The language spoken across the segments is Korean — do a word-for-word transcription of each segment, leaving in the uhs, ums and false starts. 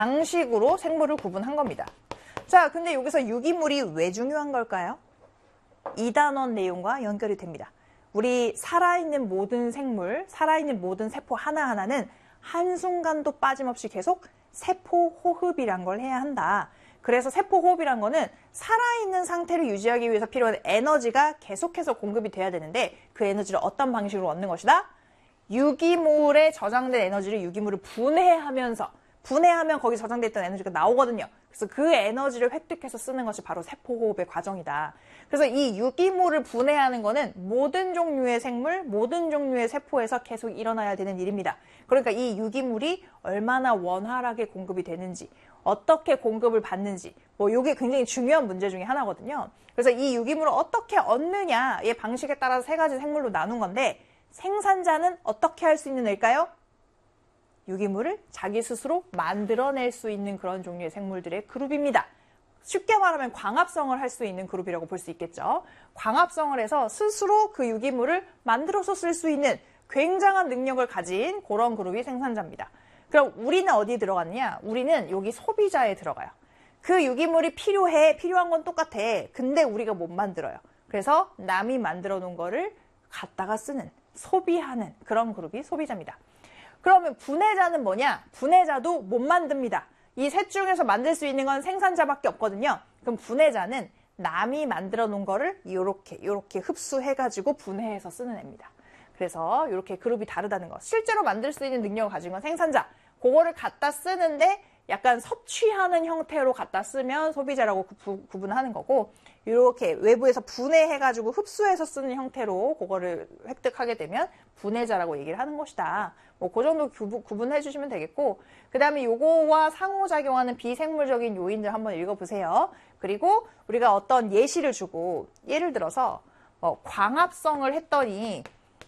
방식으로 생물을 구분한 겁니다. 자, 근데 여기서 유기물이 왜 중요한 걸까요? 이 단원 내용과 연결이 됩니다. 우리 살아있는 모든 생물, 살아있는 모든 세포 하나하나는 한순간도 빠짐없이 계속 세포 호흡이란 걸 해야 한다. 그래서 세포 호흡이란 거는 살아있는 상태를 유지하기 위해서 필요한 에너지가 계속해서 공급이 돼야 되는데 그 에너지를 어떤 방식으로 얻는 것이다? 유기물에 저장된 에너지를 유기물을 분해하면서 분해하면 거기 저장돼 있던 에너지가 나오거든요. 그래서 그 에너지를 획득해서 쓰는 것이 바로 세포호흡의 과정이다. 그래서 이 유기물을 분해하는 거는 모든 종류의 생물, 모든 종류의 세포에서 계속 일어나야 되는 일입니다. 그러니까 이 유기물이 얼마나 원활하게 공급이 되는지, 어떻게 공급을 받는지, 뭐 이게 굉장히 중요한 문제 중에 하나거든요. 그래서 이 유기물을 어떻게 얻느냐의 방식에 따라서 세 가지 생물로 나눈 건데 생산자는 어떻게 할 수 있는 애일까요? 유기물을 자기 스스로 만들어낼 수 있는 그런 종류의 생물들의 그룹입니다. 쉽게 말하면 광합성을 할 수 있는 그룹이라고 볼 수 있겠죠. 광합성을 해서 스스로 그 유기물을 만들어서 쓸 수 있는 굉장한 능력을 가진 그런 그룹이 생산자입니다. 그럼 우리는 어디에 들어갔냐? 우리는 여기 소비자에 들어가요. 그 유기물이 필요해, 필요한 건 똑같아. 근데 우리가 못 만들어요. 그래서 남이 만들어 놓은 거를 갖다가 쓰는, 소비하는 그런 그룹이 소비자입니다. 그러면 분해자는 뭐냐? 분해자도 못 만듭니다. 이 셋 중에서 만들 수 있는 건 생산자밖에 없거든요. 그럼 분해자는 남이 만들어 놓은 거를 이렇게 이렇게 흡수해가지고 분해해서 쓰는 애입니다. 그래서 이렇게 그룹이 다르다는 거. 실제로 만들 수 있는 능력을 가진 건 생산자. 그거를 갖다 쓰는데 약간 섭취하는 형태로 갖다 쓰면 소비자라고 구, 구분하는 거고, 이렇게 외부에서 분해해가지고 흡수해서 쓰는 형태로 그거를 획득하게 되면 분해자라고 얘기를 하는 것이다. 뭐 그 정도 구분, 구분해 주시면 되겠고, 그 다음에 요거와 상호작용하는 비생물적인 요인들 한번 읽어보세요. 그리고 우리가 어떤 예시를 주고, 예를 들어서 뭐 광합성을 했더니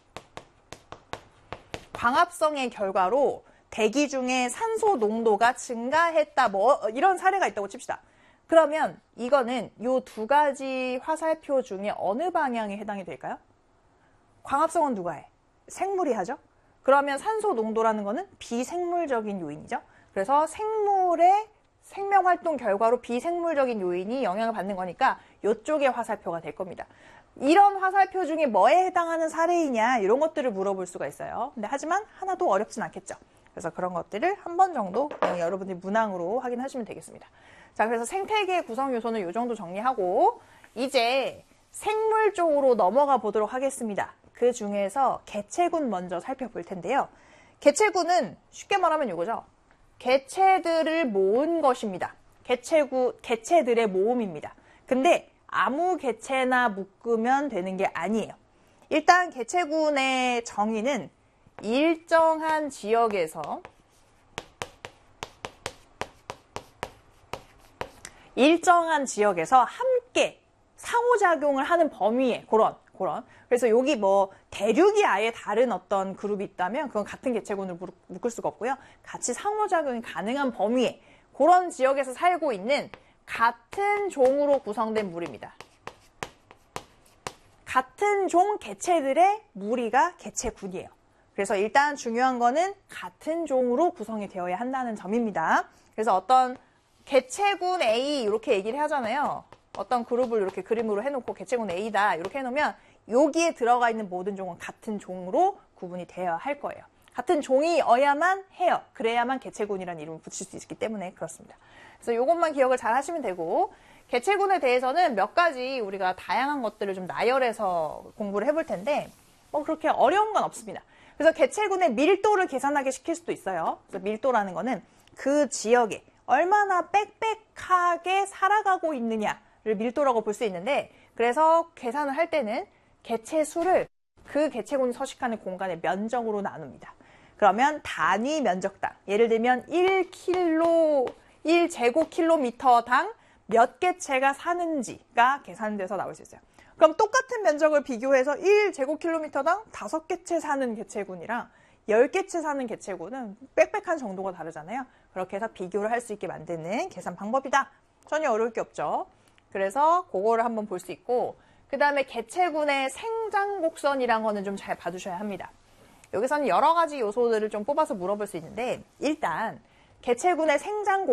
광합성의 결과로 대기 중에 산소 농도가 증가했다, 뭐 이런 사례가 있다고 칩시다. 그러면 이거는 이 두 가지 화살표 중에 어느 방향에 해당이 될까요? 광합성은 누가 해? 생물이 하죠? 그러면 산소 농도라는 거는 비생물적인 요인이죠. 그래서 생물의 생명활동 결과로 비생물적인 요인이 영향을 받는 거니까 이쪽의 화살표가 될 겁니다. 이런 화살표 중에 뭐에 해당하는 사례이냐, 이런 것들을 물어볼 수가 있어요. 근데 하지만 하나도 어렵진 않겠죠. 그래서 그런 것들을 한 번 정도 그냥 여러분들이 문항으로 확인하시면 되겠습니다. 자, 그래서 생태계의 구성 요소는 이 정도 정리하고 이제 생물 쪽으로 넘어가 보도록 하겠습니다. 그 중에서 개체군 먼저 살펴볼 텐데요. 개체군은 쉽게 말하면 이거죠. 개체들을 모은 것입니다. 개체구, 개체들의 모음입니다. 근데 아무 개체나 묶으면 되는 게 아니에요. 일단 개체군의 정의는 일정한 지역에서 일정한 지역에서 함께 상호작용을 하는 범위에 그런 그런 그래서 여기 뭐 대륙이 아예 다른 어떤 그룹이 있다면 그건 같은 개체군을 묶을 수가 없고요. 같이 상호작용이 가능한 범위에 그런 지역에서 살고 있는 같은 종으로 구성된 무리입니다. 같은 종 개체들의 무리가 개체군이에요. 그래서 일단 중요한 거는 같은 종으로 구성이 되어야 한다는 점입니다. 그래서 어떤 개체군 A 이렇게 얘기를 하잖아요. 어떤 그룹을 이렇게 그림으로 해놓고 개체군 A다 이렇게 해놓으면 여기에 들어가 있는 모든 종은 같은 종으로 구분이 되어야 할 거예요. 같은 종이어야만 해요. 그래야만 개체군이라는 이름을 붙일 수 있기 때문에 그렇습니다. 그래서 이것만 기억을 잘 하시면 되고, 개체군에 대해서는 몇 가지 우리가 다양한 것들을 좀 나열해서 공부를 해볼 텐데 뭐 그렇게 어려운 건 없습니다. 그래서 개체군의 밀도를 계산하게 시킬 수도 있어요. 그래서 밀도라는 거는 그 지역에 얼마나 빽빽하게 살아가고 있느냐를 밀도라고 볼 수 있는데, 그래서 계산을 할 때는 개체 수를 그 개체군이 서식하는 공간의 면적으로 나눕니다. 그러면 단위 면적당, 예를 들면 일 킬로, 일 제곱킬로미터당 몇 개체가 사는지가 계산돼서 나올 수 있어요. 그럼 똑같은 면적을 비교해서 일 제곱킬로미터당 다섯 개체 사는 개체군이랑 열 개체 사는 개체군은 빽빽한 정도가 다르잖아요. 그렇게 해서 비교를 할 수 있게 만드는 계산 방법이다. 전혀 어려울 게 없죠. 그래서 그거를 한번 볼 수 있고, 그 다음에 개체군의 생장 곡선이란 거는 좀 잘 봐두셔야 합니다. 여기서는 여러 가지 요소들을 좀 뽑아서 물어볼 수 있는데, 일단 개체군의 생장